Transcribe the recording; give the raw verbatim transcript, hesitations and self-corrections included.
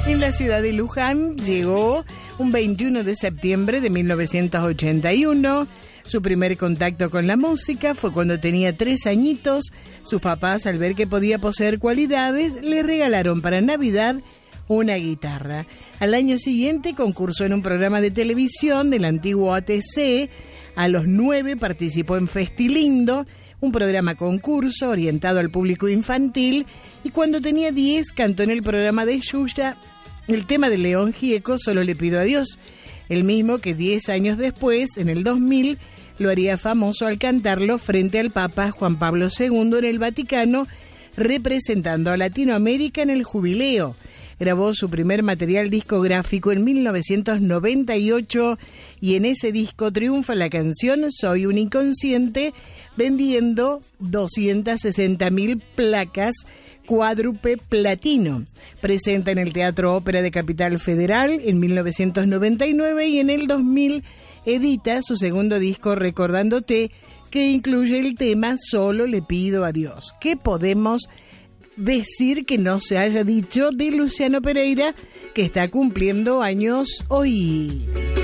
En la ciudad de Luján llegó un veintiuno de septiembre de mil novecientos ochenta y uno. Su primer contacto con la música fue cuando tenía tres añitos. Sus papás, al ver que podía poseer cualidades, le regalaron para Navidad una guitarra. Al año siguiente concursó en un programa de televisión del antiguo A T C. A los nueve participó en Festilindo, un programa concurso orientado al público infantil, y cuando tenía diez cantó en el programa de Yuya el tema de León Gieco, Solo le pido a Dios, el mismo que diez años después, en el dos mil, lo haría famoso al cantarlo frente al Papa Juan Pablo segundo en el Vaticano, representando a Latinoamérica en el Jubileo. Grabó su primer material discográfico en mil novecientos noventa y ocho y en ese disco triunfa la canción Soy un inconsciente, vendiendo doscientas sesenta mil placas cuádruple platino. Presenta en el Teatro Ópera de Capital Federal en mil novecientos noventa y nueve y en el dos mil edita su segundo disco Recordándote, que incluye el tema Solo le pido a Dios. ¿Qué podemos decir que no se haya dicho de Luciano Pereira, que está cumpliendo años hoy?